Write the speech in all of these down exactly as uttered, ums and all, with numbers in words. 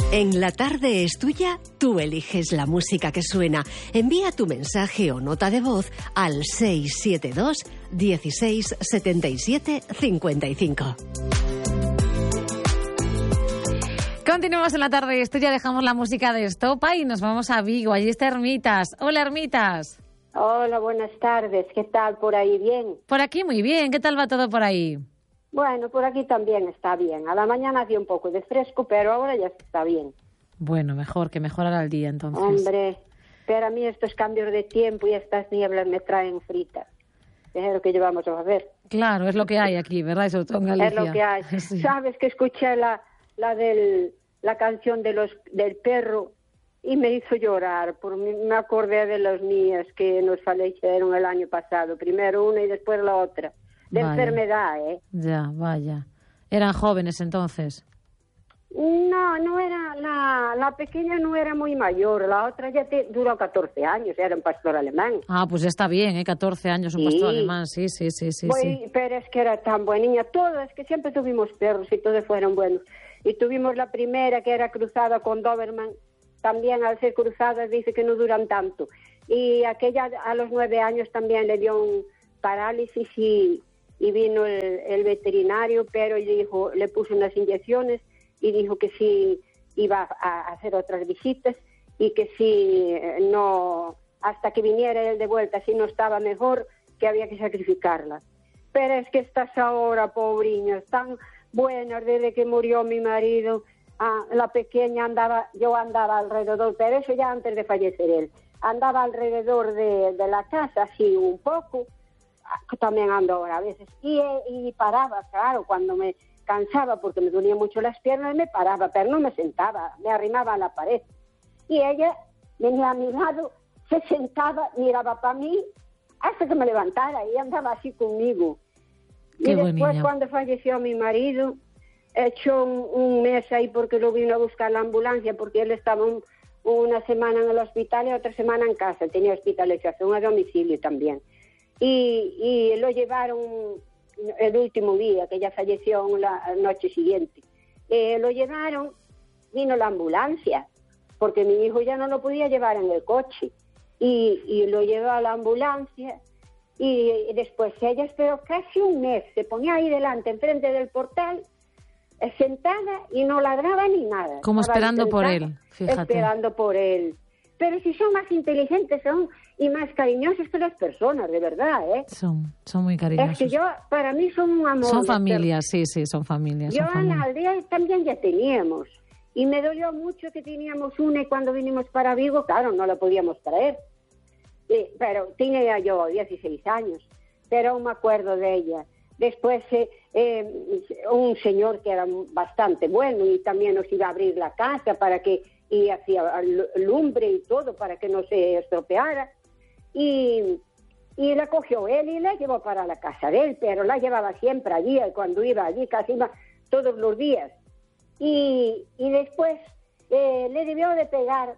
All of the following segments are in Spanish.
En La Tarde es Tuya, tú eliges la música que suena. Envía tu mensaje o nota de voz al seis siete dos, dieciséis, setenta y siete, cincuenta y cinco. Continuamos en La Tarde es Tuya, dejamos la música de Estopa y nos vamos a Vigo. Allí está Hermitas. Hola, Hermitas. Hola, buenas tardes. ¿Qué tal por ahí? ¿Bien? Por aquí muy bien. ¿Qué tal va todo por ahí? Bueno, por aquí también está bien. A la mañana hacía un poco de fresco, pero ahora ya está bien. Bueno, mejor, que mejorará el día entonces. Hombre, pero a mí estos cambios de tiempo y estas nieblas me traen fritas. Es lo que llevamos a ver. Claro, es lo que hay aquí, ¿verdad? Eso todo en Galicia. Es lo que hay. Sí. ¿Sabes que escuché la, la, del, la canción de los, del perro y me hizo llorar? Por mí, me acordé de los niños que nos fallecieron el año pasado. Primero una y después la otra. De vaya. Enfermedad, ¿eh? Ya, vaya. ¿Eran jóvenes entonces? No, no era, la, la pequeña no era muy mayor, la otra ya te, duró catorce años, era un pastor alemán. Ah, pues ya está bien, ¿eh? catorce años un sí. pastor alemán, sí, sí, sí, sí, pues, sí. Pero es que era tan buena niña, todas, es que siempre tuvimos perros y todos fueron buenos. Y tuvimos la primera que era cruzada con Doberman, también al ser cruzadas dice que no duran tanto. Y aquella a los nueve años también le dio un parálisis y... y vino el, el veterinario, pero le dijo, le puso unas inyecciones y dijo que sí iba a hacer otras visitas y que si no, hasta que viniera él de vuelta, si no estaba mejor, que había que sacrificarla. Pero es que estas ahora, pobriñas, tan buenas desde que murió mi marido, ah, la pequeña andaba, yo andaba alrededor, pero eso ya antes de fallecer él, andaba alrededor de, de la casa, así un poco, también ando ahora a veces, y, y paraba, claro, cuando me cansaba porque me dolían mucho las piernas, me paraba, pero no me sentaba, me arrimaba a la pared. Y ella venía a mi lado, se sentaba, miraba para mí, hasta que me levantara, y andaba así conmigo. Qué y después, bonilla. Cuando falleció mi marido, echó un, un mes ahí porque lo vino a buscar la ambulancia, porque él estaba un, una semana en el hospital y otra semana en casa, tenía hospitalización a domicilio también. Y, y lo llevaron el último día, que ya falleció la noche siguiente. Eh, lo llevaron, vino la ambulancia, porque mi hijo ya no lo podía llevar en el coche. Y, y lo llevó a la ambulancia y, y después ella esperó casi un mes, se ponía ahí delante, enfrente del portal, eh, sentada y no ladraba ni nada. Como Estaba esperando sentada, por él, fíjate. Esperando por él. Pero si son más inteligentes son y más cariñosos que las personas, de verdad, ¿eh? Son, son muy cariñosos. Es que yo, para mí son un amor. Son familias, sí, sí, son familias. Yo son en familias. la aldea también ya teníamos. Y me dolió mucho que teníamos una y cuando vinimos para Vigo, claro, no la podíamos traer. Sí, pero tenía yo dieciséis años, pero aún me acuerdo de ella. Después eh, eh, un señor que era bastante bueno y también nos iba a abrir la casa para que... y hacía lumbre y todo para que no se estropeara y, y la cogió él y la llevó para la casa de él, pero la llevaba siempre allí, cuando iba allí casi iba todos los días y, y después eh, le debió de pegar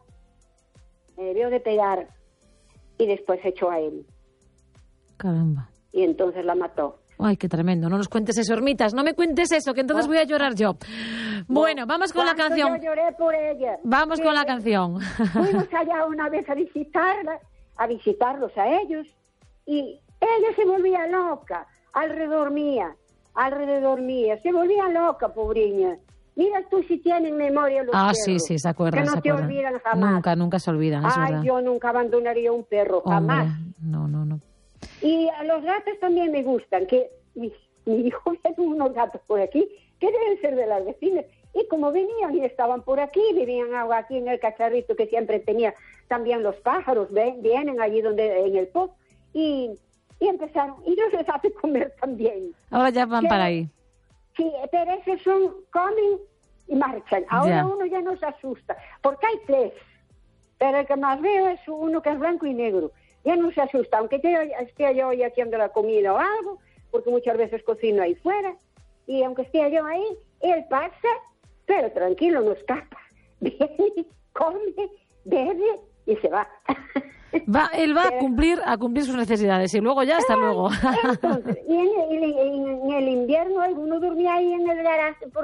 le debió de pegar y después echó a él. Caramba. Y entonces la mató. Ay, qué tremendo. No nos cuentes eso, Hermitas. No me cuentes eso, que entonces voy a llorar yo. Bueno, vamos con la canción. Yo lloré por ella. Vamos sí, con la canción. Fuimos allá una vez a visitarla, a visitarlos a ellos, y ella se volvía loca, alrededor mía, alrededor mía. Se volvía loca, pobriña. Mira tú si tienen memoria los ah, perros. sí, sí, se acuerdan. Que no se te acuerdan. olvidan jamás. Nunca, nunca se olvidan, es Ay, verdad. yo nunca abandonaría un perro, jamás. Hombre, no, no, no. Y a los gatos también me gustan, que mi, mi hijo tiene unos gatos por aquí que deben ser de las vecinas. Y como venían y estaban por aquí, vivían aquí en el cacharrito que siempre tenía, también los pájaros ven, vienen allí donde en el pozo y, y empezaron, y yo les hace comer también. Ahora ya van que, para ahí. Sí, pero esos son, comen y marchan. Ahora ya. Uno ya no se asusta, porque hay tres, pero el que más veo es uno que es blanco y negro. Ya no se asusta, aunque yo esté yo hoy haciendo la comida o algo, porque muchas veces cocino ahí fuera, y aunque esté yo ahí, él pasa, pero tranquilo, no escapa. Viene, come, bebe y se va. Va, él va a cumplir a cumplir sus necesidades y luego ya hasta luego. Entonces, y en el, en, en el invierno alguno dormía ahí en el garaje porque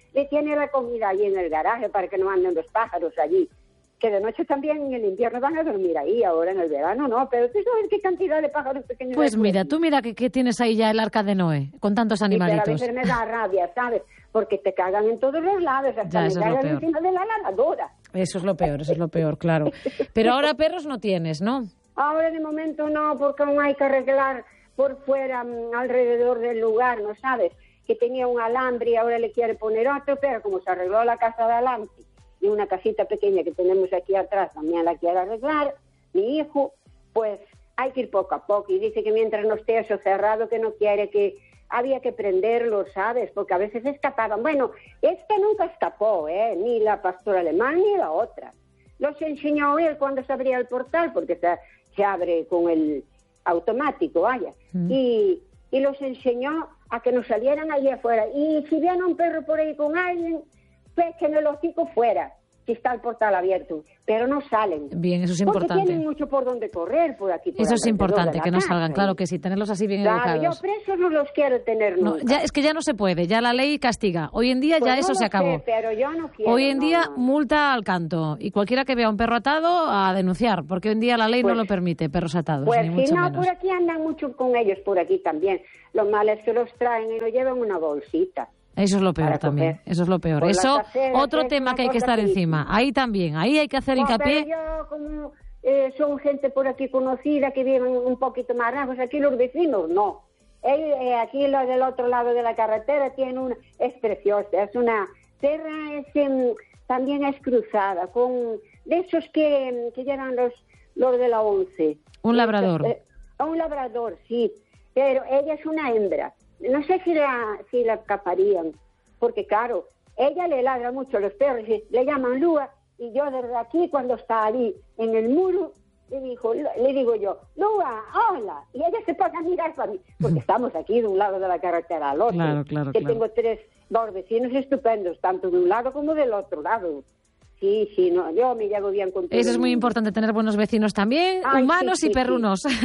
le tiene la comida allí en el garaje para que no anden los pájaros allí. Que de noche también en el invierno van a dormir ahí, ahora en el verano no, pero tú sabes qué cantidad de pájaros pequeños. Pues mira, tú mira que, que tienes ahí ya el arca de Noé, con tantos animalitos. Y pero a veces me da rabia, ¿sabes? Porque te cagan en todos los lados, hasta ya, me eso cagan es lo encima de la lavadora. Eso es lo peor, eso es lo peor, claro. Pero ahora perros no tienes, ¿no? Ahora de momento no, porque aún hay que arreglar por fuera, alrededor del lugar, ¿no sabes? Que tenía un alambre y ahora le quiere poner otro, pero como se arregló la casa de alambre y una casita pequeña que tenemos aquí atrás también la quiere arreglar, mi hijo, pues hay que ir poco a poco. Y dice que mientras no esté eso cerrado, que no quiere, que había que prenderlo, ¿sabes? Porque a veces escapaban. Bueno, este nunca escapó, ¿eh? Ni la pastora alemán ni la otra. Los enseñó él cuando se abría el portal, porque se, se abre con el automático, vaya. Mm. Y, y los enseñó a que nos salieran ahí afuera. Y si viene un perro por ahí con alguien, pues que en el hocico fuera, si está el portal abierto, pero no salen. Bien, eso es porque importante. Tienen mucho por donde correr por aquí. Por eso es importante, que no casa, salgan, claro que sí, tenerlos así bien claro, educados. Yo presos no los quiero tener no, nunca. Ya, es que ya no se puede, ya la ley castiga. Hoy en día pues ya no eso se acabó. Sé, pero yo no quiero, hoy en no, día no. multa al canto, y cualquiera que vea un perro atado a denunciar, porque hoy en día la ley pues, no lo permite, perros atados, pues ni mucho si no, menos. Por aquí andan mucho con ellos, por aquí también. Lo malo es que los traen y lo llevan en una bolsita. Eso es lo peor también, coger. Eso es lo peor. Por eso, aceras, otro tema que hay que estar encima. Ahí también, ahí hay que hacer no, hincapié. Pero yo, como eh, son gente por aquí conocida, que viven un poquito más lejos, aquí los vecinos no. Ellos, eh, aquí lo del otro lado de la carretera tienen una, es preciosa, es una tierra, es, eh, también es cruzada, con de esos que, que llevan los, los de la once. Un labrador. Eh, un labrador, sí, pero ella es una hembra. No sé si la, si la escaparían, porque claro, ella le ladra mucho a los perros, y le llaman Lua, y yo desde aquí, cuando está ahí en el muro, le, dijo, le digo yo, Lua, hola, y ella se pone a mirar para mí, porque estamos aquí de un lado de la carretera al otro, claro, claro, que claro. tengo tres, dos vecinos estupendos, tanto de un lado como del otro lado. Sí, sí, no, yo me llevo bien con todo. Eso es muy importante, tener buenos vecinos también, Ay, humanos sí, sí, y perrunos. Sí.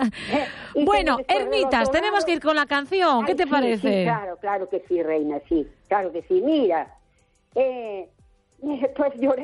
eh, bueno, Ermitas, tenemos que ir con la canción. Ay, ¿qué te sí, parece? Sí, claro, claro que sí, reina, sí, claro que sí. Mira, eh, pues lloré